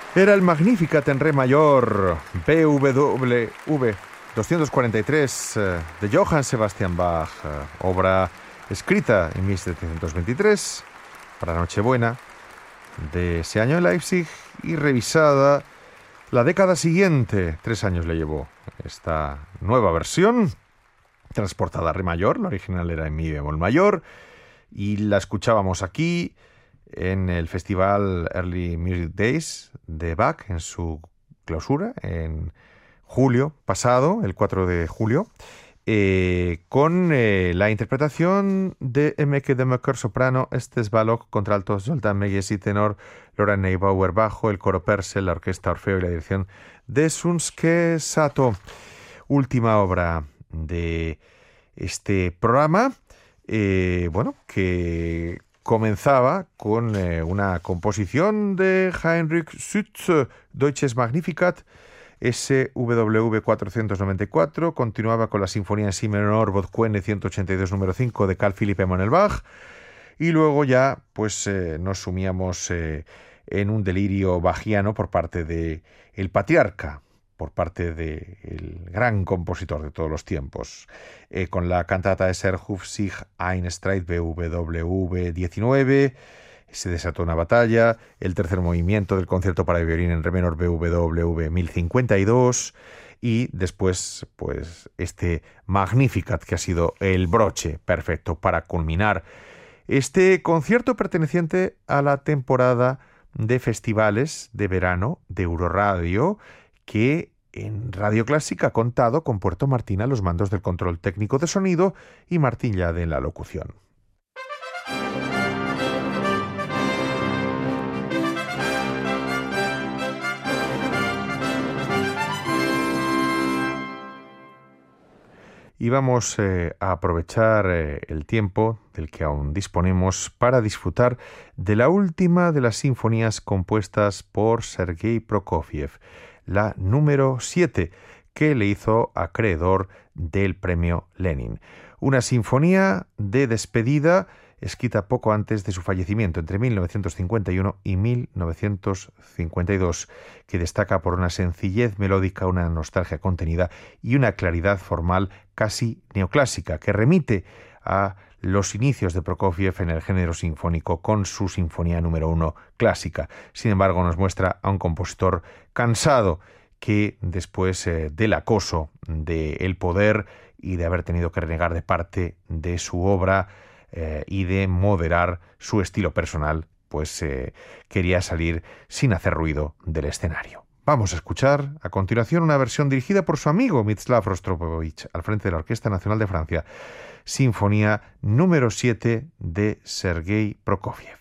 Era el Magnificat en re mayor, BWV 243 de Johann Sebastian Bach, obra escrita en 1723 para Nochebuena de ese año en Leipzig y revisada la década siguiente. 3 años le llevó esta nueva versión, transportada a re mayor. La original era en mi bemol mayor y la escuchábamos aquí en el festival Early Music Days de Bach, en su clausura, en julio pasado, el 4 de julio, con la interpretación de Emmeke Demeker soprano, Estes Balog contralto, Zoltán Meyesi tenor, Laura Neubauer bajo, el coro Purcell, la orquesta Orfeo y la dirección de Shunsuke Sato. Última obra de este programa, que comenzaba con una composición de Heinrich Schütz, Deutsches Magnificat, SWV 494, continuaba con la Sinfonía en Si menor, Bothquenne 182 número 5 de Carl Philipp Emanuel Bach, y luego ya nos sumíamos en un delirio bachiano por parte de el patriarca, por parte del gran compositor de todos los tiempos, con la cantata de Serhuf sich ein Streit BWV 19, se desató una batalla, el tercer movimiento del concierto para violín en re menor BWV 1052, y después este Magnificat, que ha sido el broche perfecto para culminar este concierto perteneciente a la temporada de festivales de verano de Euroradio, que en Radio Clásica ha contado con Puerto Martín a los mandos del control técnico de sonido y Martín Llade en la locución. Y vamos a aprovechar el tiempo del que aún disponemos para disfrutar de la última de las sinfonías compuestas por Sergei Prokofiev, la número 7, que le hizo acreedor del premio Lenin. Una sinfonía de despedida escrita poco antes de su fallecimiento, entre 1951 y 1952, que destaca por una sencillez melódica, una nostalgia contenida y una claridad formal casi neoclásica, que remite a los inicios de Prokofiev en el género sinfónico con su Sinfonía número 1 clásica. Sin embargo, nos muestra a un compositor cansado que después del acoso del poder y de haber tenido que renegar de parte de su obra y de moderar su estilo personal, quería salir sin hacer ruido del escenario. Vamos a escuchar a continuación una versión dirigida por su amigo Mstislav Rostropovich al frente de la Orquesta Nacional de Francia, Sinfonía número 7 de Sergei Prokofiev.